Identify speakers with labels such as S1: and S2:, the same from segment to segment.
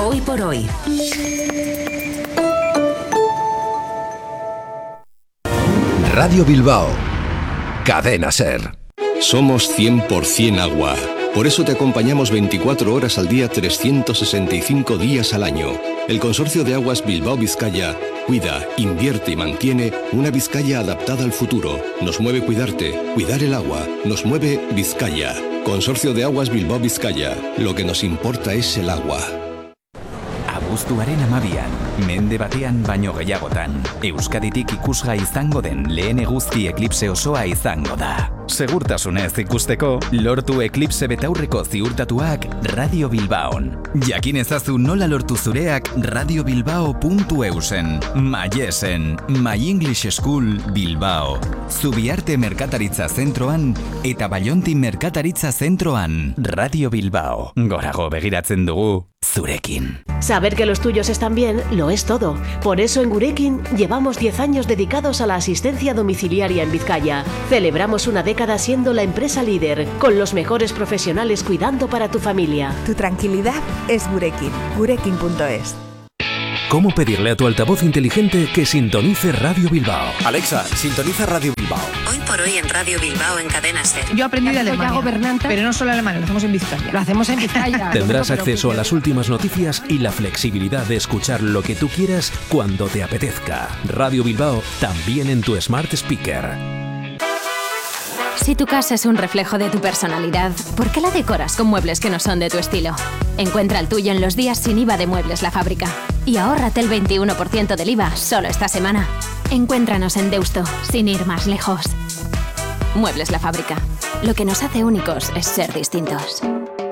S1: Hoy por hoy.
S2: Radio Bilbao. Cadena SER.
S3: Somos 100% agua. Por eso te acompañamos 24 horas al día, 365 días al año. El Consorcio de Aguas Bilbao-Vizcaya cuida, invierte y mantiene una Vizcaya adaptada al futuro. Nos mueve cuidarte, cuidar el agua. Nos mueve Vizcaya. Consorcio de Aguas Bilbao-Vizcaya. Lo que nos importa es el agua.
S4: Abuztuaren 12an, mende batean baino gehiagotan, Euskaditik ikusgai izango den lehen eguzki eklipse osoa izango da. Segurtasunez ikusteko, lortu eklipse betaurreko ziurtatuak Radio Bilbaon. Jakin ezazu nola lortu zureak radiobilbao.eusen, Mayesen, My English School Bilbao, Zubiarte Merkataritza Zentroan eta Ballonti Merkataritza Zentroan. Radio Bilbao, gorago begiratzen dugu zurekin.
S5: Saber que los tuyos están bien lo es todo. Por eso en Gurekin llevamos 10 años dedicados a la asistencia domiciliaria en Vizcaya. Celebramos una década siendo la empresa líder, con los mejores profesionales cuidando para tu familia.
S6: Tu tranquilidad es Gurekin. Gurekin.es.
S2: ¿Cómo pedirle a tu altavoz inteligente que sintonice Radio Bilbao?
S7: Alexa, sintoniza Radio Bilbao.
S1: Hoy por hoy en Radio Bilbao en Cadena SER.
S8: Yo aprendí de Alemania, pero no solo alemán, lo hacemos en Vizcaya. Lo hacemos en Vizcaya.
S2: Tendrás acceso a las últimas noticias y la flexibilidad de escuchar lo que tú quieras cuando te apetezca. Radio Bilbao también en tu Smart Speaker.
S9: Si tu casa es un reflejo de tu personalidad, ¿por qué la decoras con muebles que no son de tu estilo? Encuentra el tuyo en los días sin IVA de Muebles La Fábrica. Y ahórrate el 21% del IVA solo esta semana. Encuéntranos en Deusto, sin ir más lejos. Muebles La Fábrica. Lo que nos hace únicos es ser distintos.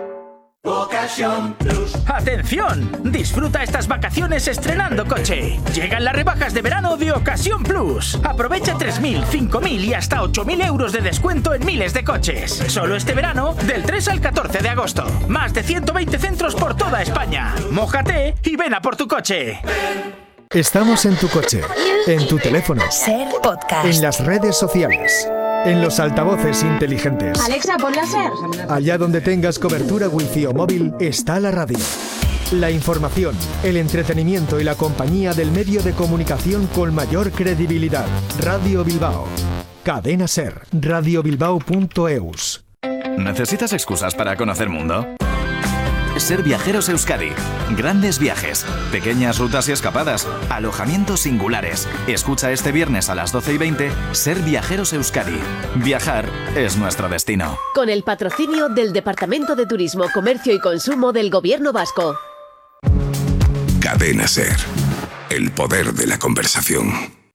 S10: ¡Atención! Disfruta estas vacaciones estrenando coche. Llegan las rebajas de verano de Ocasión Plus. Aprovecha 3.000, 5.000 y hasta 8.000 euros de descuento en miles de coches. Solo este verano, del 3 al 14 de agosto. Más de 120 centros por toda España. Mójate y ven a por tu coche.
S11: Estamos en tu coche, en tu teléfono,
S6: SER Podcast,
S11: en las redes sociales, en los altavoces inteligentes.
S8: Alexa, ponla SER.
S11: Allá donde tengas cobertura wifi o móvil, está la radio. La información, el entretenimiento y la compañía del medio de comunicación con mayor credibilidad. Radio Bilbao. Cadena SER. radiobilbao.eus.
S4: ¿Necesitas excusas para conocer mundo? Ser Viajeros Euskadi. Grandes viajes, pequeñas rutas y escapadas, alojamientos singulares. Escucha este viernes a las 12:20 Ser Viajeros Euskadi. Viajar es nuestro destino.
S5: Con el patrocinio del Departamento de Turismo, Comercio y Consumo del Gobierno Vasco.
S12: Cadena SER. El poder de la conversación.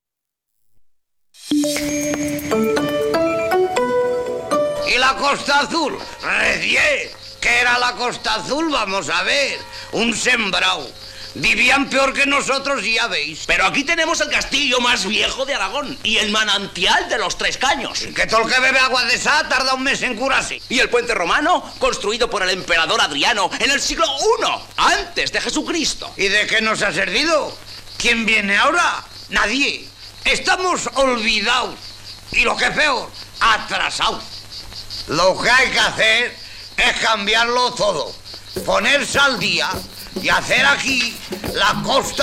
S13: ¿Y la Costa Azul? ¡Recién! ¿Qué era la Costa Azul? Vamos a ver. Un sembrado. Vivían peor que nosotros, ya veis.
S14: Pero aquí tenemos el castillo más viejo de Aragón y el manantial de los Tres Caños.
S13: Que todo el que bebe agua de esa tarda un mes en curarse.
S14: Y el puente romano, construido por el emperador Adriano en el siglo I, antes de Jesucristo.
S13: ¿Y de qué nos ha servido? ¿Quién viene ahora? Nadie. Estamos olvidados. Y lo que es peor, atrasados. Lo que hay que hacer es cambiarlo todo, ponerse al día y hacer aquí la Costa